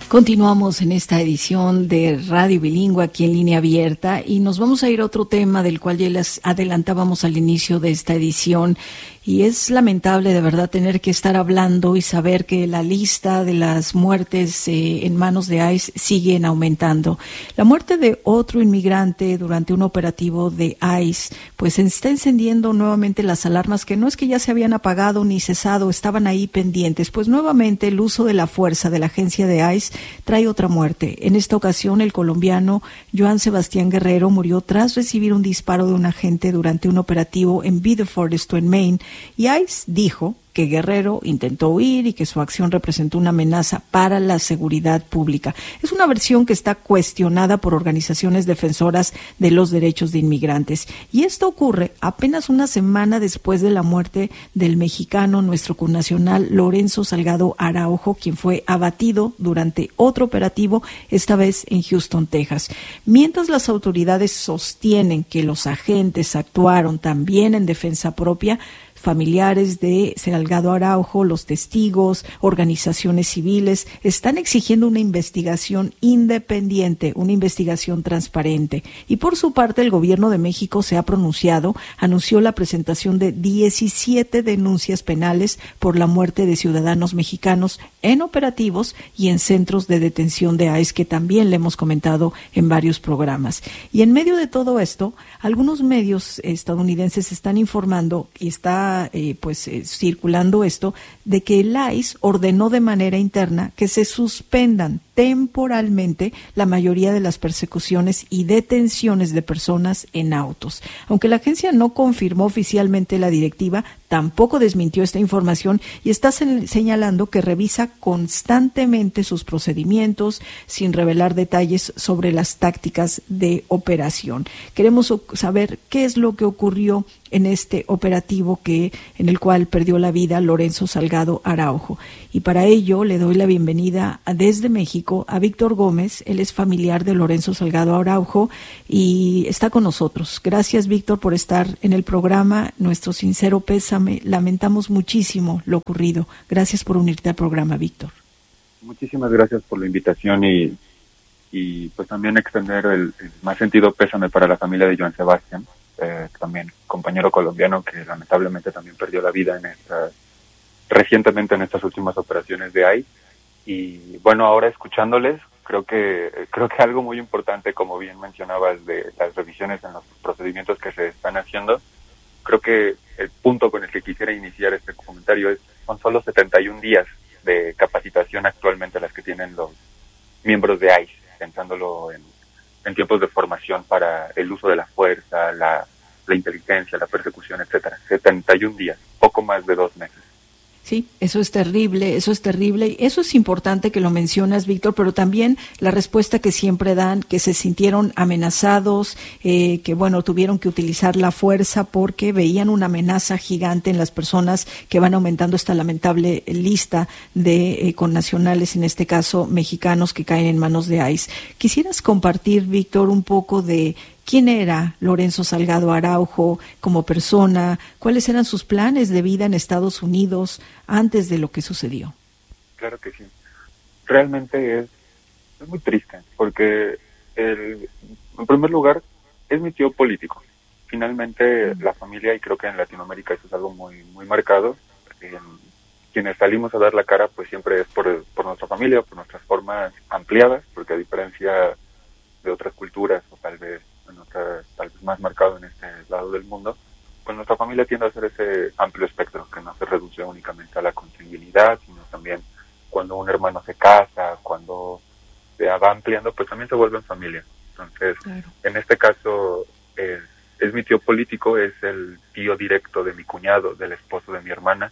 Continuamos en esta edición de Radio Bilingüe aquí en Línea Abierta y nos vamos a ir a otro tema del cual ya les adelantábamos al inicio de esta edición. Y es lamentable de verdad tener que estar hablando y saber que la lista de las muertes en manos de ICE siguen aumentando. La muerte de otro inmigrante durante un operativo de ICE pues está encendiendo nuevamente las alarmas que no es que ya se habían apagado ni cesado, estaban ahí pendientes. Pues nuevamente el uso de la fuerza de la agencia de ICE trae otra muerte. En esta ocasión el colombiano Joan Sebastián Guerrero murió tras recibir un disparo de un agente durante un operativo en Biddeford, esto en Maine. Y ICE dijo que Guerrero intentó huir y que su acción representó una amenaza para la seguridad pública. Es una versión que está cuestionada por organizaciones defensoras de los derechos de inmigrantes. Y esto ocurre apenas una semana después de la muerte del mexicano, nuestro connacional Lorenzo Salgado Araujo, quien fue abatido durante otro operativo, esta vez en Houston, Texas. Mientras las autoridades sostienen que los agentes actuaron también en defensa propia, familiares de Salgado Araujo, los testigos, organizaciones civiles, están exigiendo una investigación independiente, una investigación transparente. Y por su parte, el gobierno de México se ha pronunciado, anunció la presentación de 17 denuncias penales por la muerte de ciudadanos mexicanos en operativos y en centros de detención de ICE, que también le hemos comentado en varios programas. Y en medio de todo esto, algunos medios estadounidenses están informando y está circulando esto de que el ICE ordenó de manera interna que se suspendan temporalmente la mayoría de las persecuciones y detenciones de personas en autos. Aunque la agencia no confirmó oficialmente la directiva, tampoco desmintió esta información y está señalando que revisa constantemente sus procedimientos sin revelar detalles sobre las tácticas de operación. Queremos saber qué es lo que ocurrió en este operativo en el cual perdió la vida Lorenzo Salgado Araujo. Y para ello le doy la bienvenida desde México a Víctor Gómez. Él es familiar de Lorenzo Salgado Araujo y está con nosotros. Gracias, Víctor, por estar en el programa. Nuestro sincero pésame. Lamentamos muchísimo lo ocurrido. Gracias por unirte al programa, Víctor. Muchísimas gracias por la invitación y pues también extender el más sentido pésame para la familia de Joan Sebastián, también compañero colombiano que lamentablemente también perdió la vida recientemente en estas últimas operaciones de ICE. Y bueno, ahora escuchándoles, creo que algo muy importante, como bien mencionabas, de las revisiones en los procedimientos que se están haciendo, creo que el punto con el que quisiera iniciar este comentario son solo 71 días de capacitación actualmente las que tienen los miembros de ICE, pensándolo en tiempos de formación para el uso de la fuerza, la inteligencia, la persecución, etcétera. 71 días, poco más de 2 meses. Sí, eso es terrible, eso es terrible. Eso es importante que lo mencionas, Víctor, pero también la respuesta que siempre dan, que se sintieron amenazados, que tuvieron que utilizar la fuerza porque veían una amenaza gigante en las personas que van aumentando esta lamentable lista de connacionales, en este caso mexicanos, que caen en manos de ICE. ¿Quisieras compartir, Víctor, un poco de quién era Lorenzo Salgado Araujo como persona? ¿Cuáles eran sus planes de vida en Estados Unidos antes de lo que sucedió? Claro que sí. Realmente es muy triste, porque en primer lugar, es mi tío político. Finalmente, la familia, y creo que en Latinoamérica eso es algo muy, muy marcado, quienes salimos a dar la cara, pues siempre es por nuestra familia, por nuestras formas ampliadas, porque a diferencia de otras culturas, o tal vez más marcado en este lado del mundo, pues nuestra familia tiende a ser ese amplio espectro que no se reduce únicamente a la consanguinidad, sino también cuando un hermano se casa, cuando se va ampliando, pues también se vuelven familia. Entonces, claro, en este caso es mi tío político, es el tío directo de mi cuñado, del esposo de mi hermana,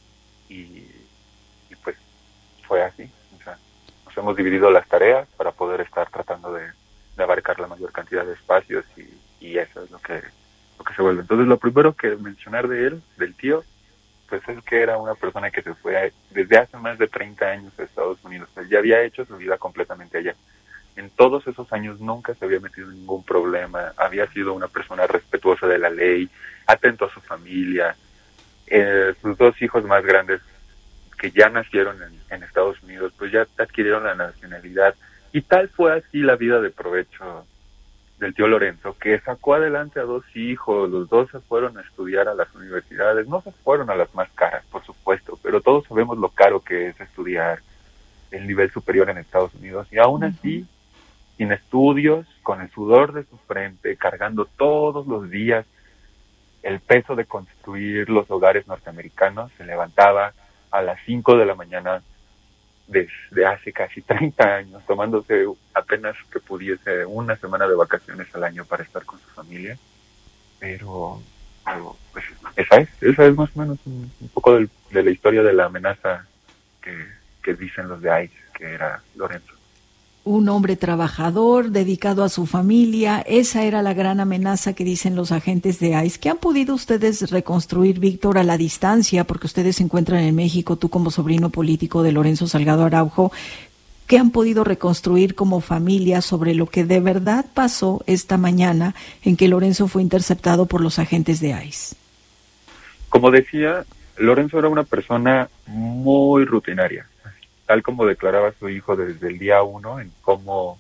y pues fue así. O sea, nos hemos dividido las tareas para poder estar tratando de abarcar la mayor cantidad de espacios y eso es lo que se vuelve. Entonces, lo primero que mencionar de él, del tío, pues es que era una persona que se fue desde hace más de 30 años a Estados Unidos. Él ya había hecho su vida completamente allá. En todos esos años nunca se había metido en ningún problema, había sido una persona respetuosa de la ley, atento a su familia. Sus 2 hijos más grandes, que ya nacieron en Estados Unidos, pues ya adquirieron la nacionalidad. Y tal fue así la vida de provecho del tío Lorenzo, que sacó adelante a 2 hijos, los 2 se fueron a estudiar a las universidades, no se fueron a las más caras, por supuesto, pero todos sabemos lo caro que es estudiar el nivel superior en Estados Unidos, y aún así, sin estudios, con el sudor de su frente, cargando todos los días el peso de construir los hogares norteamericanos, se levantaba a las 5 de la mañana desde hace casi 30 años, tomándose apenas que pudiese una semana de vacaciones al año para estar con su familia. Pero pues esa es más o menos un poco de la historia de la amenaza que dicen los de ICE, que era Lorenzo. Un hombre trabajador, dedicado a su familia, esa era la gran amenaza que dicen los agentes de ICE. ¿Qué han podido ustedes reconstruir, Víctor, a la distancia? Porque ustedes se encuentran en México, tú como sobrino político de Lorenzo Salgado Araujo. ¿Qué han podido reconstruir como familia sobre lo que de verdad pasó esta mañana en que Lorenzo fue interceptado por los agentes de ICE? Como decía, Lorenzo era una persona muy rutinaria, tal como declaraba su hijo desde el día 1, en cómo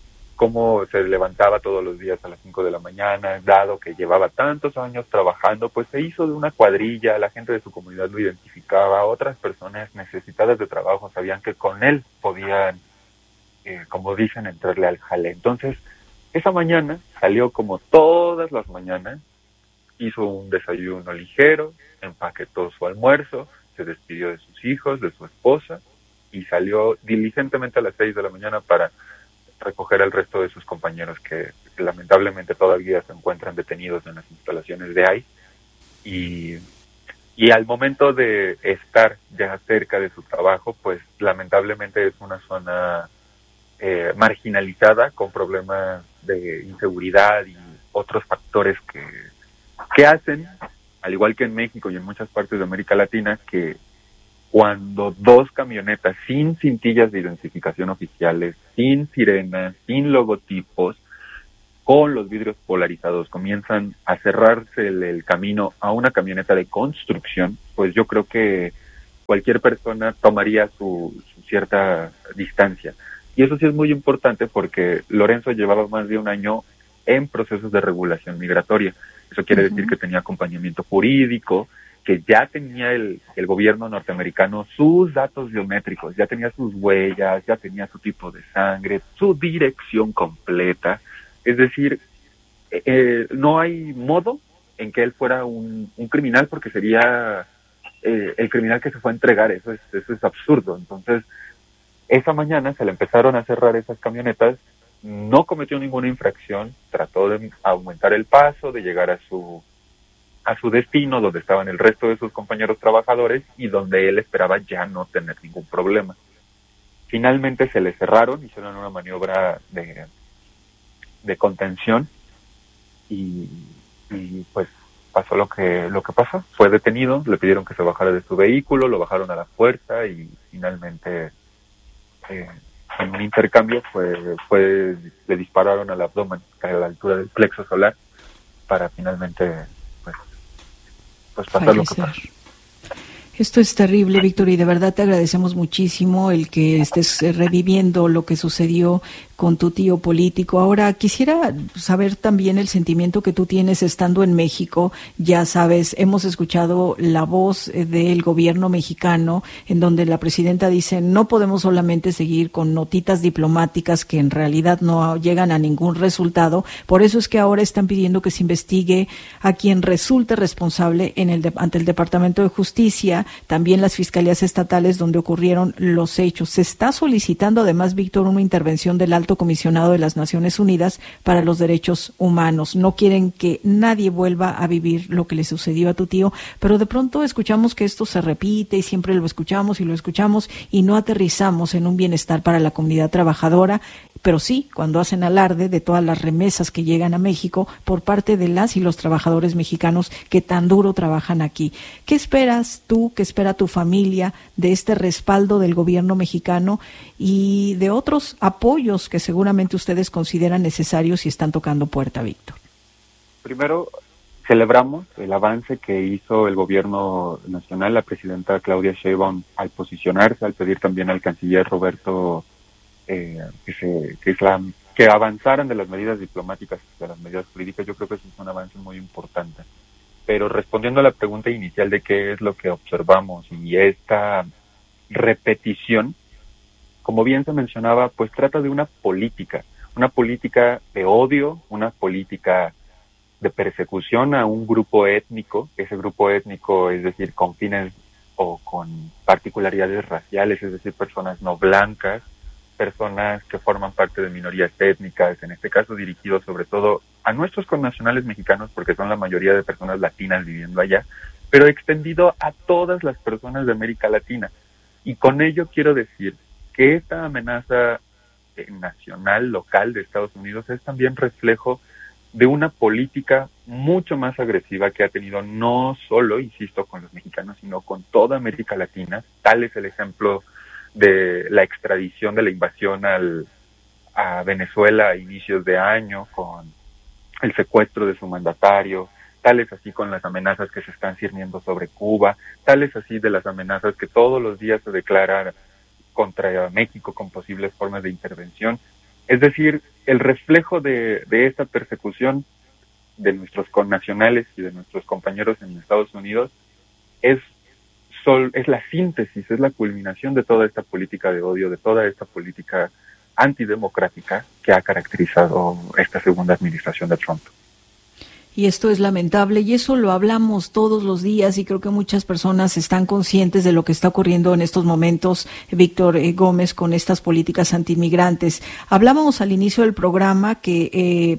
se levantaba todos los días a las 5 de la mañana, dado que llevaba tantos años trabajando, pues se hizo de una cuadrilla, la gente de su comunidad lo identificaba, otras personas necesitadas de trabajo sabían que con él podían, como dicen, entrarle al jale. Entonces, esa mañana salió como todas las mañanas, hizo un desayuno ligero, empaquetó su almuerzo, se despidió de sus hijos, de su esposa, y salió diligentemente a las 6 de la mañana para recoger al resto de sus compañeros que lamentablemente todavía se encuentran detenidos en las instalaciones de ICE. Y al momento de estar ya cerca de su trabajo, pues lamentablemente es una zona marginalizada, con problemas de inseguridad y otros factores que hacen, al igual que en México y en muchas partes de América Latina, que cuando 2 camionetas sin cintillas de identificación oficiales, sin sirenas, sin logotipos, con los vidrios polarizados, comienzan a cerrarse el camino a una camioneta de construcción, pues yo creo que cualquier persona tomaría su cierta distancia. Y eso sí es muy importante porque Lorenzo llevaba más de un año en procesos de regulación migratoria. Eso quiere decir que tenía acompañamiento jurídico, que ya tenía el gobierno norteamericano sus datos biométricos, ya tenía sus huellas, ya tenía su tipo de sangre, su dirección completa. Es decir, no hay modo en que él fuera un criminal, porque sería el criminal que se fue a entregar. Eso es absurdo. Entonces, esa mañana se le empezaron a cerrar esas camionetas, no cometió ninguna infracción, trató de aumentar el paso, de llegar a su destino, donde estaban el resto de sus compañeros trabajadores y donde él esperaba ya no tener ningún problema. Finalmente se le cerraron, hicieron una maniobra de contención y pues pasó lo que pasó. Fue detenido, le pidieron que se bajara de su vehículo, lo bajaron a la fuerza y finalmente en un intercambio le dispararon al abdomen a la altura del plexo solar para finalmente pues pasar lo que pasó. Esto es terrible, Víctor, y de verdad te agradecemos muchísimo el que estés reviviendo lo que sucedió con tu tío político. Ahora, quisiera saber también el sentimiento que tú tienes estando en México. Ya sabes, hemos escuchado la voz del gobierno mexicano, en donde la presidenta dice, no podemos solamente seguir con notitas diplomáticas que en realidad no llegan a ningún resultado. Por eso es que ahora están pidiendo que se investigue a quien resulte responsable ante el Departamento de Justicia, también las fiscalías estatales donde ocurrieron los hechos. Se está solicitando además, Víctor, una intervención del Alto Comisionado de las Naciones Unidas para los Derechos Humanos. No quieren que nadie vuelva a vivir lo que le sucedió a tu tío, pero de pronto escuchamos que esto se repite y siempre lo escuchamos y no aterrizamos en un bienestar para la comunidad trabajadora. Pero sí, cuando hacen alarde de todas las remesas que llegan a México por parte de las y los trabajadores mexicanos que tan duro trabajan aquí. ¿Qué esperas tú, qué espera tu familia de este respaldo del gobierno mexicano y de otros apoyos que seguramente ustedes consideran necesarios y están tocando puerta, Víctor? Primero, celebramos el avance que hizo el gobierno nacional, la presidenta Claudia Sheinbaum, al posicionarse, al pedir también al canciller Roberto que avanzaran de las medidas diplomáticas hacia las medidas políticas. Yo creo que eso es un avance muy importante. Pero respondiendo a la pregunta inicial de qué es lo que observamos y esta repetición, como bien se mencionaba, pues trata de una política de odio, una política de persecución a un grupo étnico, ese grupo étnico, es decir, con fines o con particularidades raciales, es decir, personas no blancas, personas que forman parte de minorías étnicas, en este caso dirigidos sobre todo a nuestros connacionales mexicanos, porque son la mayoría de personas latinas viviendo allá, pero extendido a todas las personas de América Latina. Y con ello quiero decir que esta amenaza nacional, local de Estados Unidos es también reflejo de una política mucho más agresiva que ha tenido no solo, insisto, con los mexicanos, sino con toda América Latina. Tal es el ejemplo de la extradición de la invasión a Venezuela a inicios de año, con el secuestro de su mandatario, tal es así con las amenazas que se están cirniendo sobre Cuba, tal es así de las amenazas que todos los días se declaran contra México con posibles formas de intervención. Es decir, el reflejo de esta persecución de nuestros connacionales y de nuestros compañeros en Estados Unidos es la síntesis, es la culminación de toda esta política de odio, de toda esta política antidemocrática que ha caracterizado esta segunda administración de Trump. Y esto es lamentable, y eso lo hablamos todos los días, y creo que muchas personas están conscientes de lo que está ocurriendo en estos momentos, Víctor Gómez, con estas políticas antiinmigrantes. Hablábamos al inicio del programa que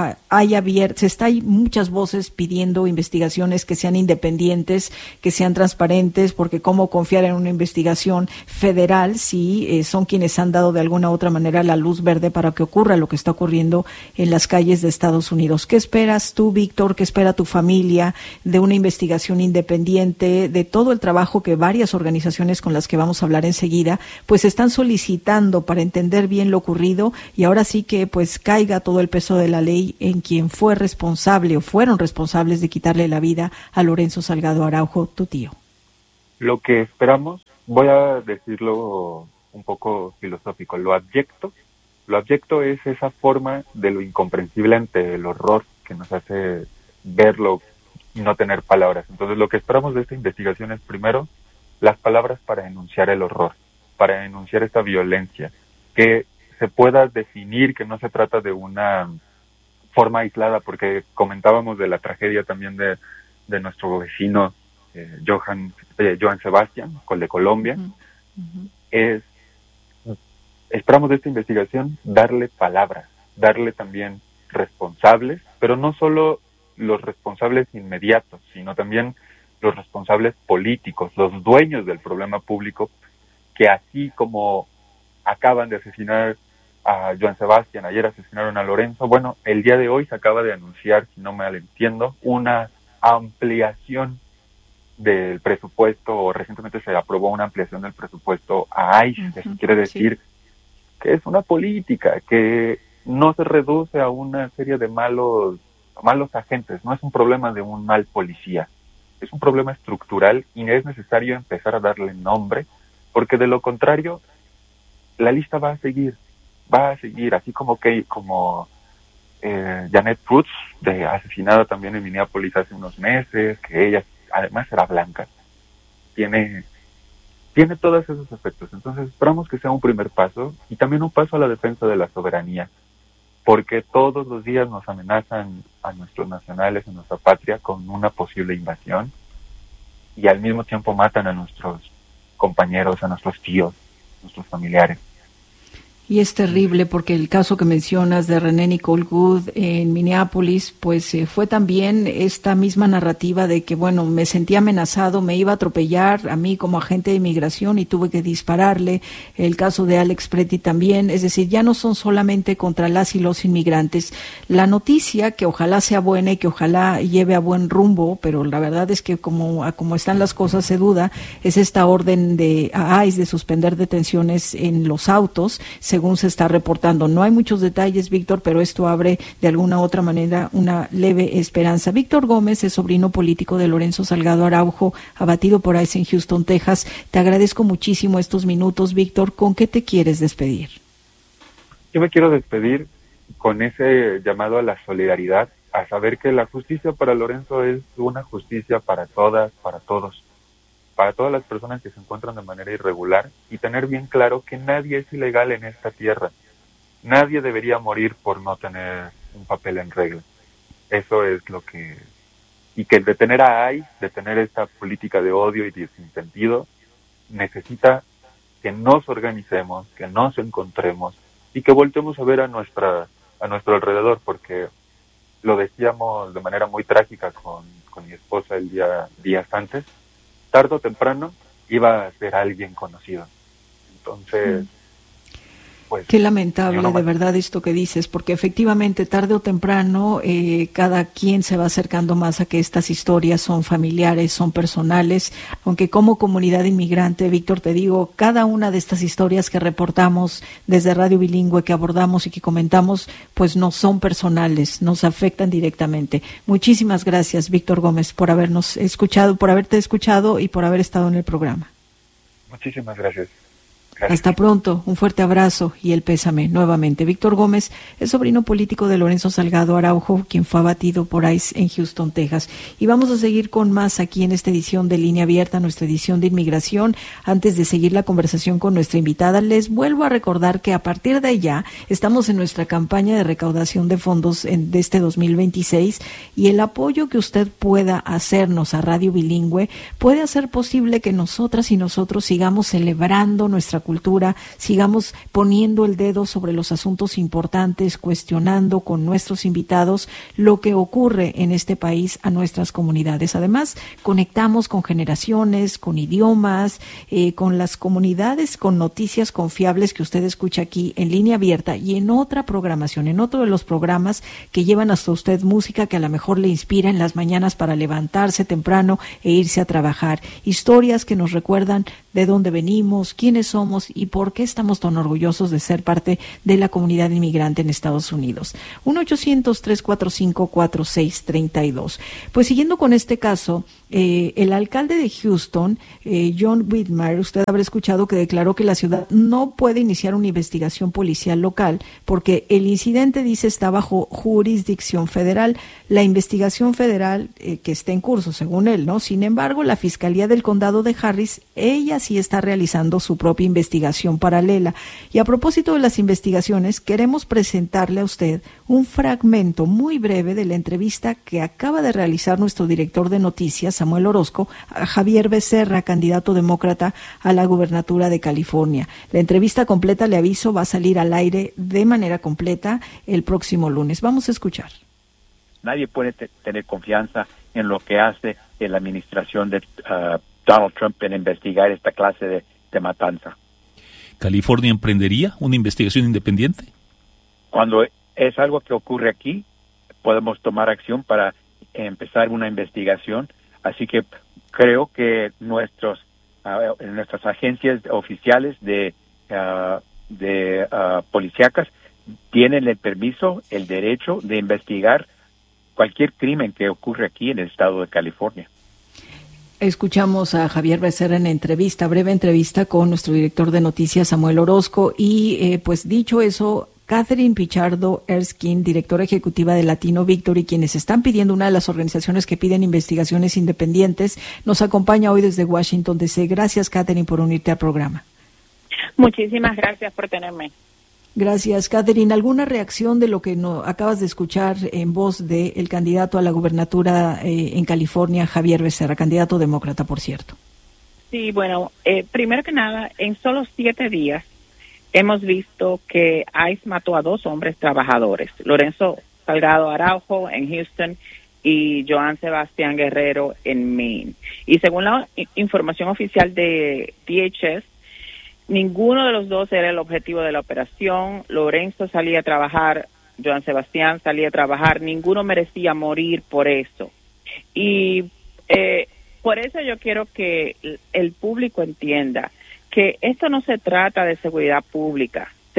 hay muchas voces pidiendo investigaciones que sean independientes, que sean transparentes, porque cómo confiar en una investigación federal si son quienes han dado de alguna u otra manera la luz verde para que ocurra lo que está ocurriendo en las calles de Estados Unidos. ¿Qué esperas tú, Víctor? ¿Qué espera tu familia de una investigación independiente, de todo el trabajo que varias organizaciones con las que vamos a hablar enseguida, pues están solicitando para entender bien lo ocurrido, y ahora sí que pues caiga todo el peso de la ley en quien fue responsable o fueron responsables de quitarle la vida a Lorenzo Salgado Araujo, tu tío? Lo que esperamos, voy a decirlo un poco filosófico, lo abyecto es esa forma de lo incomprensible ante el horror que nos hace verlo y no tener palabras. Entonces lo que esperamos de esta investigación es primero las palabras para denunciar el horror, para denunciar esta violencia, que se pueda definir que no se trata de una forma aislada, porque comentábamos de la tragedia también de nuestro vecino Johann Sebastian, de Colombia. Esperamos de esta investigación darle palabras, darle también responsables, pero no solo los responsables inmediatos, sino también los responsables políticos, los dueños del problema público, que así como acaban de asesinar a Johann Sebastian, ayer asesinaron a Lorenzo, bueno, el día de hoy se acaba de anunciar, si no mal entiendo, una ampliación del presupuesto, o recientemente se aprobó una ampliación del presupuesto a ICE. Eso quiere decir que es una política que no se reduce a una serie de malos agentes, no es un problema de un mal policía, es un problema estructural y es necesario empezar a darle nombre, porque de lo contrario la lista va a seguir, así como Janet Cruz, asesinada también en Minneapolis hace unos meses, que ella además era blanca, tiene todos esos efectos. Entonces esperamos que sea un primer paso y también un paso a la defensa de la soberanía, porque todos los días nos amenazan a nuestros nacionales, a nuestra patria, con una posible invasión, y al mismo tiempo matan a nuestros compañeros, a nuestros tíos, a nuestros familiares. Y es terrible porque el caso que mencionas de René Nicole Goode en Minneapolis, pues fue también esta misma narrativa de que, bueno, me sentí amenazado, me iba a atropellar a mí como agente de inmigración y tuve que dispararle. El caso de Alex Pretty también, es decir, ya no son solamente contra las y los inmigrantes. La noticia, que ojalá sea buena y que ojalá lleve a buen rumbo, pero la verdad es que como están las cosas se duda, es esta orden de ICE de suspender detenciones en los autos, según según se está reportando. No hay muchos detalles, Víctor, pero esto abre de alguna u otra manera una leve esperanza. Víctor Gómez es sobrino político de Lorenzo Salgado Araujo, abatido por ICE en Houston, Texas. Te agradezco muchísimo estos minutos, Víctor. ¿Con qué te quieres despedir? Yo me quiero despedir con ese llamado a la solidaridad, a saber que la justicia para Lorenzo es una justicia para todas, para todos, para todas las personas que se encuentran de manera irregular, y tener bien claro que nadie es ilegal en esta tierra. Nadie debería morir por no tener un papel en regla. Eso es lo que... Y que detener a ICE, detener esta política de odio y de sinsentido, necesita que nos organicemos, que nos encontremos y que voltemos a ver a nuestro alrededor, porque lo decíamos de manera muy trágica con mi esposa días antes, tarde o temprano iba a ser alguien conocido. Entonces, pues... Qué lamentable, de verdad, esto que dices, porque efectivamente tarde o temprano cada quien se va acercando más a que estas historias son familiares, son personales, aunque como comunidad inmigrante, Víctor, te digo, cada una de estas historias que reportamos desde Radio Bilingüe, que abordamos y que comentamos, pues no son personales, nos afectan directamente. Muchísimas gracias, Víctor Gómez, por habernos escuchado, por haberte escuchado y por haber estado en el programa. Muchísimas gracias. Hasta pronto, un fuerte abrazo y el pésame nuevamente. Víctor Gómez es sobrino político de Lorenzo Salgado Araujo, quien fue abatido por ICE en Houston, Texas. Y vamos a seguir con más aquí en esta edición de Línea Abierta, nuestra edición de inmigración. Antes de seguir la conversación con nuestra invitada, les vuelvo a recordar que a partir de ya estamos en nuestra campaña de recaudación de fondos de este 2026, y el apoyo que usted pueda hacernos a Radio Bilingüe puede hacer posible que nosotras y nosotros sigamos celebrando nuestra cultura, sigamos poniendo el dedo sobre los asuntos importantes, cuestionando con nuestros invitados lo que ocurre en este país a nuestras comunidades. Además, conectamos con generaciones, con idiomas, con las comunidades, con noticias confiables que usted escucha aquí en Línea Abierta y en otra programación, en otro de los programas que llevan hasta usted música que a lo mejor le inspira en las mañanas para levantarse temprano e irse a trabajar. Historias que nos recuerdan de dónde venimos, quiénes somos y por qué estamos tan orgullosos de ser parte de la comunidad inmigrante en Estados Unidos. 1-800-345-4632. Pues siguiendo con este caso, el alcalde de Houston, John Whitmer, usted habrá escuchado que declaró que la ciudad no puede iniciar una investigación policial local porque el incidente, dice, está bajo jurisdicción federal. La investigación federal que está en curso, según él, ¿no? Sin embargo, la Fiscalía del Condado de Harris, ella sí está realizando su propia investigación paralela. Y a propósito de las investigaciones, queremos presentarle a usted un fragmento muy breve de la entrevista que acaba de realizar nuestro director de noticias, Samuel Orozco, a Javier Becerra, candidato demócrata a la gubernatura de California. La entrevista completa, le aviso, va a salir al aire de manera completa el próximo lunes. Vamos a escuchar. Nadie puede tener confianza en lo que hace la administración de Donald Trump en investigar esta clase de matanza. ¿California emprendería una investigación independiente? Cuando es algo que ocurre aquí, podemos tomar acción para empezar una investigación. Así que creo que nuestras agencias oficiales de policíacas tienen el permiso, el derecho de investigar cualquier crimen que ocurre aquí en el estado de California. Escuchamos a Javier Becerra en breve entrevista con nuestro director de noticias, Samuel Orozco, y pues dicho eso, Catherine Pichardo Erskine, directora ejecutiva de Latino Victory, quienes están pidiendo, una de las organizaciones que piden investigaciones independientes, nos acompaña hoy desde Washington, D.C. Gracias, Catherine, por unirte al programa. Muchísimas gracias por tenerme. Gracias, Catherine. ¿Alguna reacción de lo que acabas de escuchar en voz del candidato a la gubernatura en California, Javier Becerra, candidato demócrata, por cierto? Sí, bueno, primero que nada, en solo 7 días hemos visto que ICE mató a 2 hombres trabajadores, Lorenzo Salgado Araujo en Houston y Joan Sebastián Guerrero en Maine. Y según la información oficial de DHS, ninguno de los dos era el objetivo de la operación. Lorenzo salía a trabajar, Joan Sebastián salía a trabajar, ninguno merecía morir por eso. Y por eso yo quiero que el público entienda que esto no se trata de seguridad pública,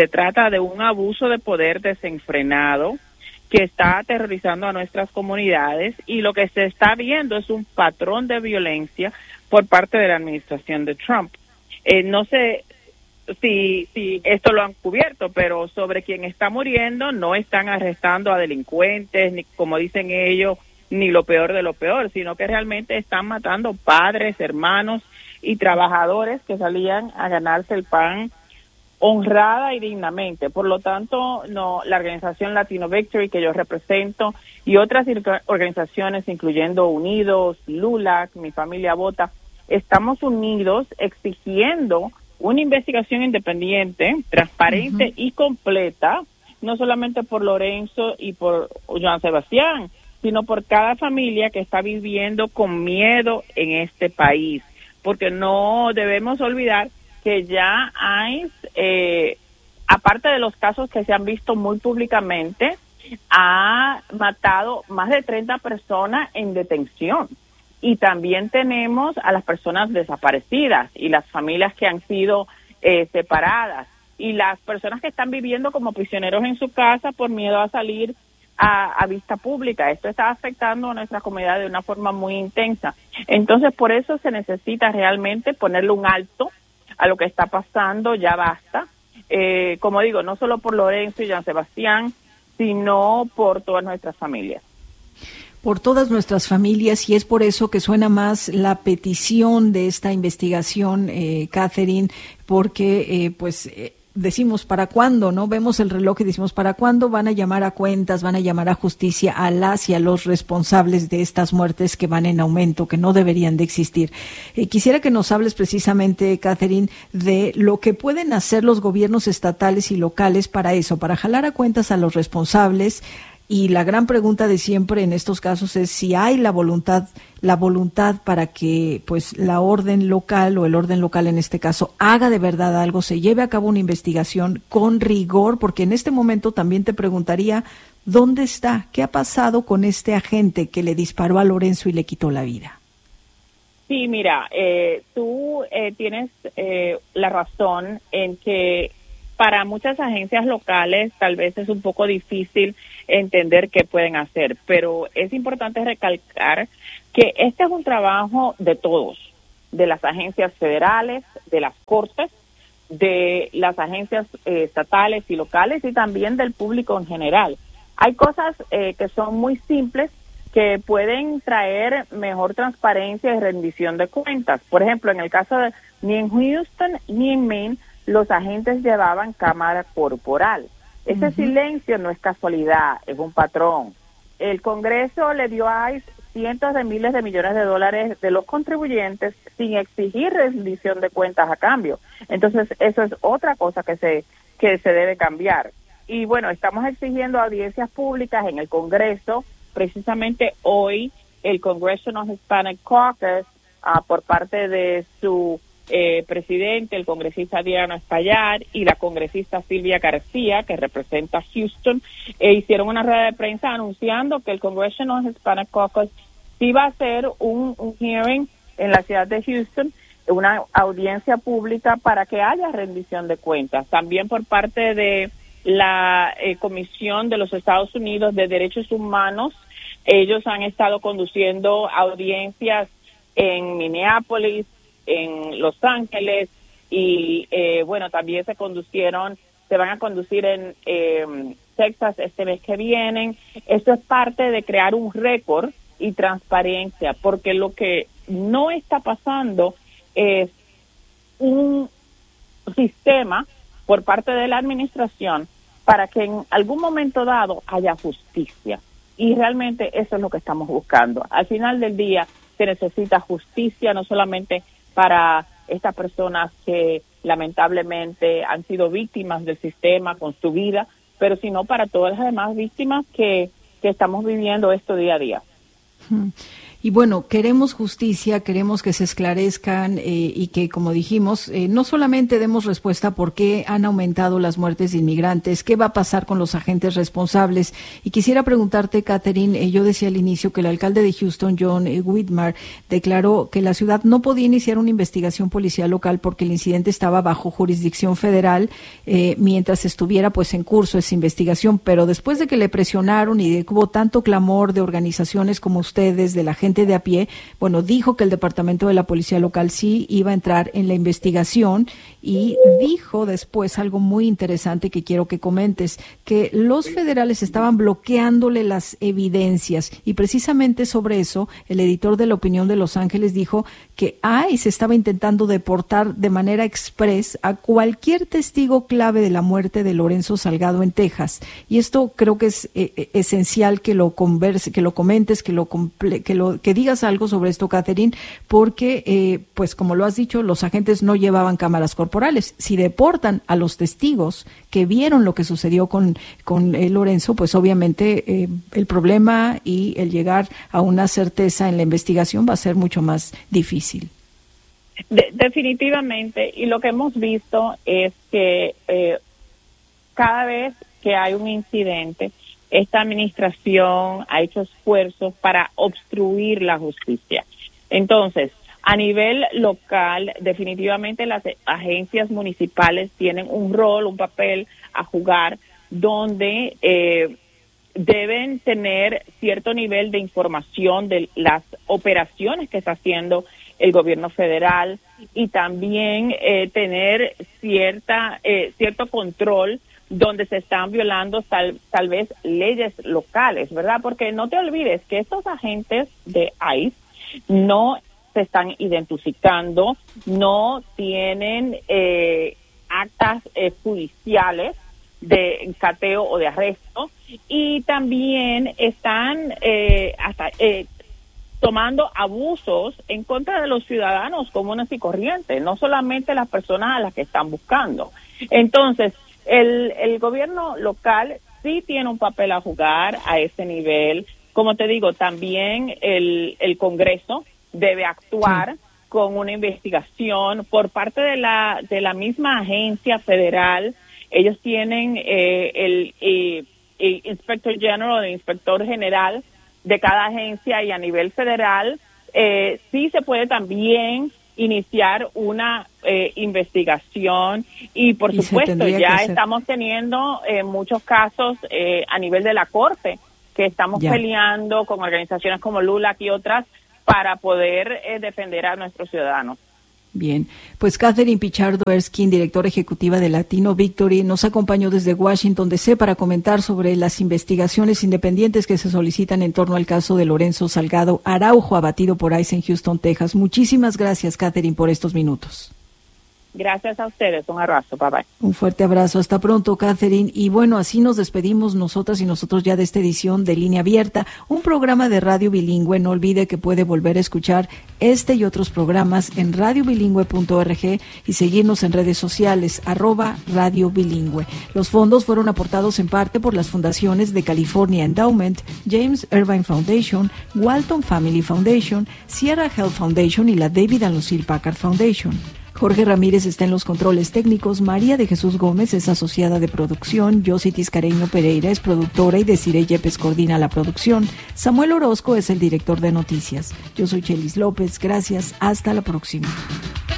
Se trata de un abuso de poder desenfrenado que está aterrorizando a nuestras comunidades, y lo que se está viendo es un patrón de violencia por parte de la administración de Trump. No sé si esto lo han cubierto, pero sobre quien está muriendo no están arrestando a delincuentes, ni como dicen ellos, ni lo peor de lo peor, sino que realmente están matando padres, hermanos y trabajadores que salían a ganarse el pan honrada y dignamente. Por lo tanto, la organización Latino Victory, que yo represento, y otras organizaciones, incluyendo Unidos, LULAC, Mi Familia Vota, estamos unidos exigiendo una investigación independiente, transparente y completa, no solamente por Lorenzo y por Joan Sebastián, sino por cada familia que está viviendo con miedo en este país, porque no debemos olvidar que ya hay, aparte de los casos que se han visto muy públicamente, ha matado más de 30 personas en detención. Y también tenemos a las personas desaparecidas y las familias que han sido separadas y las personas que están viviendo como prisioneros en su casa por miedo a salir a vista pública. Esto está afectando a nuestra comunidad de una forma muy intensa. Entonces, por eso se necesita realmente ponerle un alto a lo que está pasando. Ya basta. Como digo, no solo por Lorenzo y Jean Sebastián, sino por todas nuestras familias. Por todas nuestras familias, y es por eso que suena más la petición de esta investigación, Catherine, porque decimos, ¿para cuándo? ¿No? Vemos el reloj y decimos, ¿para cuándo van a llamar a cuentas, van a llamar a justicia a las y a los responsables de estas muertes que van en aumento, que no deberían de existir? Quisiera que nos hables precisamente, Catherine, de lo que pueden hacer los gobiernos estatales y locales para eso, para jalar a cuentas a los responsables. Y la gran pregunta de siempre en estos casos es si hay la voluntad para que pues la orden local, o el orden local en este caso, haga de verdad algo, se lleve a cabo una investigación con rigor, porque en este momento también te preguntaría, ¿dónde está? ¿Qué ha pasado con este agente que le disparó a Lorenzo y le quitó la vida? Sí, mira, tú tienes la razón en que para muchas agencias locales tal vez es un poco difícil entender qué pueden hacer, pero es importante recalcar que este es un trabajo de todos, de las agencias federales, de las cortes, de las agencias estatales y locales, y también del público en general. Hay cosas que son muy simples que pueden traer mejor transparencia y rendición de cuentas. Por ejemplo, en el caso de ni en Houston ni en Maine, los agentes llevaban cámara corporal. Ese silencio no es casualidad, es un patrón. El Congreso le dio a ICE cientos de miles de millones de dólares de los contribuyentes sin exigir rendición de cuentas a cambio. Entonces, eso es otra cosa que se debe cambiar. Y bueno, estamos exigiendo audiencias públicas en el Congreso. Precisamente hoy, el Congressional Hispanic Caucus, por parte de su presidente, el congresista Adriano Espaillat, y la congresista Silvia García, que representa a Houston, hicieron una rueda de prensa anunciando que el Congressional Hispanic Caucus sí va a hacer un hearing en la ciudad de Houston, una audiencia pública para que haya rendición de cuentas. También por parte de la Comisión de los Estados Unidos de Derechos Humanos, ellos han estado conduciendo audiencias en Minneapolis, en Los Ángeles, y bueno, también se van a conducir en Texas este mes que viene. Esto es parte de crear un récord y transparencia, porque lo que no está pasando es un sistema por parte de la administración para que en algún momento dado haya justicia, y realmente eso es lo que estamos buscando. Al final del día se necesita justicia, no solamente para estas personas que lamentablemente han sido víctimas del sistema con su vida, pero sino para todas las demás víctimas que estamos viviendo esto día a día. Y bueno, queremos justicia, queremos que se esclarezcan y que, como dijimos, no solamente demos respuesta por qué han aumentado las muertes de inmigrantes, qué va a pasar con los agentes responsables. Y quisiera preguntarte, Catherine, yo decía al inicio que el alcalde de Houston, John Whitmire, declaró que la ciudad no podía iniciar una investigación policial local porque el incidente estaba bajo jurisdicción federal mientras estuviera pues en curso esa investigación. Pero después de que le presionaron y de que hubo tanto clamor de organizaciones como ustedes, de la gente de a pie, bueno, dijo que el departamento de la policía local sí iba a entrar en la investigación y dijo después algo muy interesante que quiero que comentes, que los federales estaban bloqueándole las evidencias y precisamente sobre eso el editor de La Opinión de Los Ángeles dijo que ICE estaba intentando deportar de manera express a cualquier testigo clave de la muerte de Lorenzo Salgado en Texas, y esto creo que es esencial que lo converse, que lo comentes, que digas algo sobre esto, Catherine, porque, pues como lo has dicho, los agentes no llevaban cámaras corporales. Si deportan a los testigos que vieron lo que sucedió con Lorenzo, pues obviamente el problema y el llegar a una certeza en la investigación va a ser mucho más difícil. Definitivamente, y lo que hemos visto es que cada vez que hay un incidente, esta administración ha hecho esfuerzos para obstruir la justicia. Entonces, a nivel local, definitivamente las agencias municipales tienen un rol, un papel a jugar, donde deben tener cierto nivel de información de las operaciones que está haciendo el gobierno federal y también tener cierto control donde se están violando tal vez leyes locales, ¿verdad? Porque no te olvides que estos agentes de ICE no se están identificando, no tienen actas judiciales de cateo o de arresto y también están tomando abusos en contra de los ciudadanos comunes y corrientes, no solamente las personas a las que están buscando. Entonces, el gobierno local sí tiene un papel a jugar a ese nivel. Como te digo, también el Congreso debe actuar con una investigación por parte de la misma agencia federal. Ellos tienen el Inspector General, el Inspector General de cada agencia, y a nivel federal sí se puede también iniciar una investigación y por supuesto ya estamos teniendo muchos casos a nivel de la Corte que estamos peleando con organizaciones como LULAC y otras para poder defender a nuestros ciudadanos. Bien, pues Catherine Pichardo Erskine, directora ejecutiva de Latino Victory, nos acompañó desde Washington DC para comentar sobre las investigaciones independientes que se solicitan en torno al caso de Lorenzo Salgado Araujo, abatido por ICE en Houston, Texas. Muchísimas gracias, Catherine, por estos minutos. Gracias a ustedes, un abrazo, bye bye. Un fuerte abrazo, hasta pronto, Catherine. Y bueno, así nos despedimos nosotras y nosotros ya de esta edición de Línea Abierta, un programa de radio bilingüe. No olvide que puede volver a escuchar este y otros programas en radiobilingüe.org y seguirnos en redes sociales, @Radio Bilingüe. Los fondos fueron aportados en parte por las fundaciones de California Endowment, James Irvine Foundation, Walton Family Foundation, Sierra Health Foundation y la David and Lucille Packard Foundation. Jorge Ramírez está en los controles técnicos, María de Jesús Gómez es asociada de producción, Yossi Tiscareño Pereira es productora y Desiree Yepes coordina la producción. Samuel Orozco es el director de noticias. Yo soy Chelis López, gracias, hasta la próxima.